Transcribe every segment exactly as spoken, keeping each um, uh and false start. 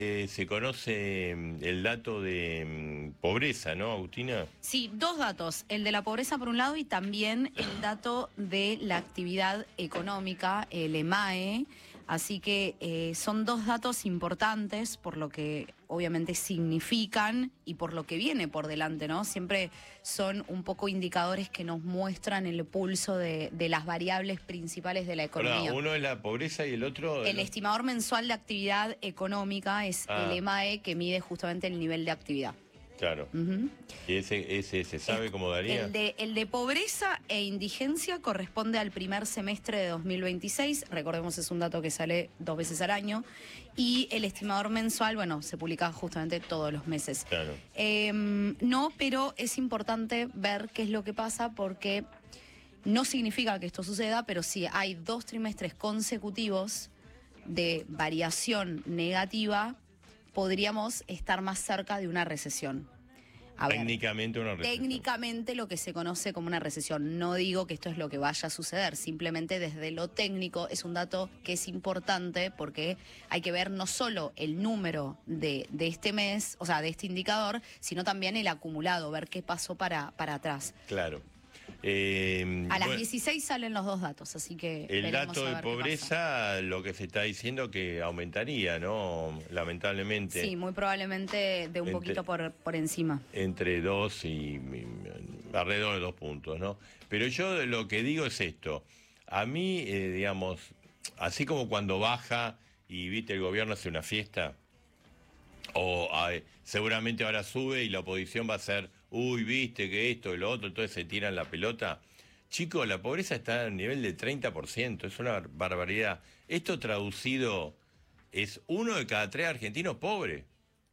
Eh, se conoce mm, el dato de mm, pobreza, ¿no, Agustina? Sí, dos datos, el de la pobreza por un lado y también el dato de la actividad económica, el EMAE, así que eh, son dos datos importantes por lo que obviamente significan y por lo que viene por delante, ¿no? Siempre son un poco indicadores que nos muestran el pulso de, de las variables principales de la economía. Ahora, uno es la pobreza y el otro... El estimador mensual de actividad económica es Ah. el EMAE, que mide justamente el nivel de actividad. Claro. Ujú. ¿Y ese, ese se sabe Es- cómo daría? El de, el de pobreza e indigencia corresponde al primer semestre de dos mil veintiséis, recordemos es un dato que sale dos veces al año, y el estimador mensual, bueno, se publica justamente todos los meses. Claro. Eh, no, pero es importante ver qué es lo que pasa porque no significa que esto suceda, pero si hay dos trimestres consecutivos de variación negativa, podríamos estar más cerca de una recesión. A ver, Técnicamente una recesión. técnicamente lo que se conoce como una recesión. No digo que esto es lo que vaya a suceder, simplemente desde lo técnico es un dato que es importante porque hay que ver no solo el número de, de este mes, o sea, de este indicador, sino también el acumulado, ver qué pasó para, para atrás. Claro. Eh, A las bueno, dieciséis salen los dos datos, así que el veremos dato a de ver qué pasa. pobreza, lo que se está diciendo que aumentaría, ¿no? Lamentablemente. Sí, muy probablemente de un Ente- poquito por, por encima. Entre dos y, y alrededor de dos puntos, ¿no? Pero yo lo que digo es esto. A mí, eh, digamos, así como cuando baja y, viste, el gobierno hace una fiesta, o ay, seguramente ahora sube y la oposición va a ser, uy, viste que esto y lo otro, entonces se tiran la pelota. Chicos, la pobreza está a nivel del treinta por ciento, es una barbaridad. Esto traducido es uno de cada tres argentinos pobre.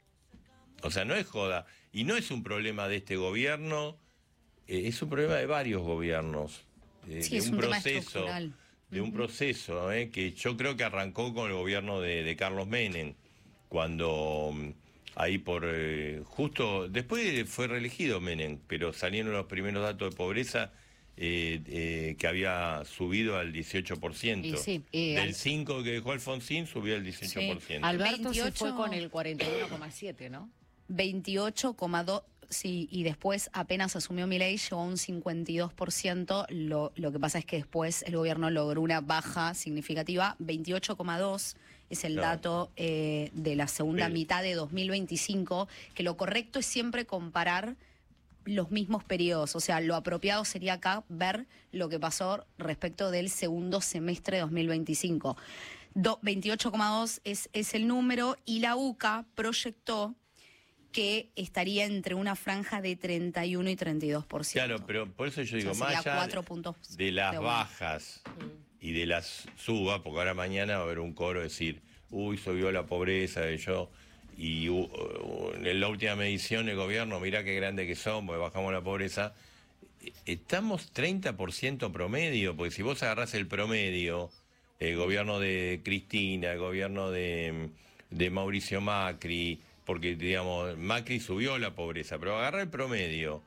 O sea, no es joda. Y no es un problema de este gobierno, eh, es un problema de varios gobiernos. eh, Sí, de es un un tema proceso, estructural. de un proceso eh, que yo creo que arrancó con el gobierno de, de Carlos Menem, cuando mm, ahí por eh, justo después fue reelegido Menem, pero salieron los primeros datos de pobreza. Eh, eh, que había subido al dieciocho por ciento. Y sí, y Del al- cinco que dejó Alfonsín subió al dieciocho por ciento. Alberto se veintiocho fue con el cuarenta y uno coma siete, ¿no? veintiocho coma dos, sí, y después apenas asumió Milei llegó a un cincuenta y dos por ciento. Lo, lo que pasa es que después el gobierno logró una baja significativa. veintiocho coma dos es el Claro. dato eh, de la segunda Pero- mitad de dos mil veinticinco, que lo correcto es siempre comparar los mismos periodos, o sea, lo apropiado sería acá ver lo que pasó respecto del segundo semestre de dos mil veinticinco. Do- veintiocho coma dos es, es el número y la U C A proyectó que estaría entre una franja de treinta y uno y treinta y dos por ciento. Claro, pero por eso yo digo, O sea, más sería allá cuatro puntos de las de aumento. bajas y de las subas, porque ahora mañana va a haber un coro decir, uy, subió la pobreza, de yo, y uh, uh, en la última medición el gobierno, mira qué grande que somos, bajamos la pobreza. Estamos treinta por ciento promedio, porque si vos agarrás el promedio, el gobierno de Cristina, el gobierno de, de Mauricio Macri, porque digamos, Macri subió la pobreza, pero agarra el promedio,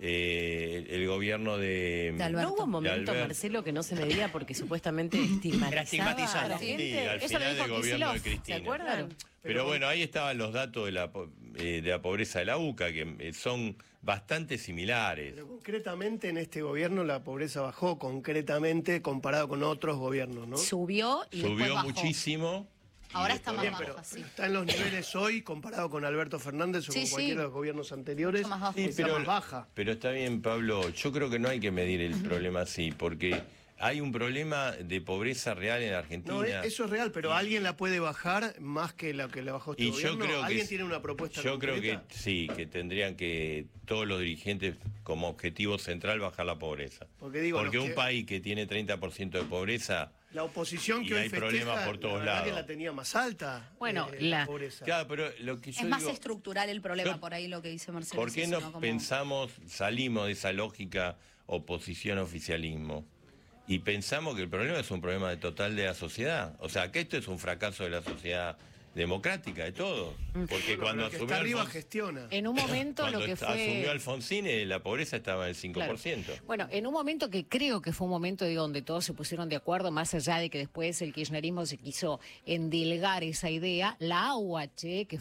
eh, el, el gobierno de... De Alberto. ¿No hubo un momento, Alberto. Marcelo, que no se medía porque supuestamente estigmatizaba estigmatizado. a la Sí, gente? al Eso final lo dijo del gobierno de Kicillof, Cristina. ¿se acuerdan? Pero, Pero- bueno, ahí estaban los datos de la, po- eh, de la pobreza de la U C A, que eh, son bastante similares. Pero concretamente en este gobierno la pobreza bajó, concretamente comparado con otros gobiernos, ¿no? Subió y después Subió bajó. muchísimo. y Ahora está después más bajó. baja, sí. Está en los niveles hoy comparado con Alberto Fernández o Sí, con sí. cualquiera de los gobiernos anteriores. Mucho más bajo. Sí, está pero, más baja. pero está bien, Pablo. Yo creo que no hay que medir el problema así, porque hay un problema de pobreza real en Argentina. No, e- eso es real, pero alguien la puede bajar más que la que la bajó este Y yo gobierno. creo que ¿Alguien es- tiene una propuesta Yo creo que concreta? sí, que tendrían que todos los dirigentes como objetivo central bajar la pobreza. Porque digo, Porque los un que- país que tiene treinta por ciento de pobreza... La oposición Y que hoy hay festeja, problemas por todos la verdad lados. que la tenía más alta. Bueno, eh, la- pobreza. Claro, pero lo que yo Es más digo, estructural el problema, yo- por ahí lo que dice Marcelo. ¿por es qué eso, no ¿no? Como- pensamos, salimos de esa lógica oposición-oficialismo y pensamos que el problema es un problema de total de la sociedad? O sea, que esto es un fracaso de la sociedad democrática de todos. Porque Bueno, cuando pero el que asumió está arriba Alfons- gestiona. En un momento cuando lo que est- fue... asumió Alfonsín, eh, la pobreza estaba en el cinco por ciento. Claro. Bueno, en un momento que creo que fue un momento digo, donde todos se pusieron de acuerdo, más allá de que después el kirchnerismo se quiso endilgar esa idea, la A U H, que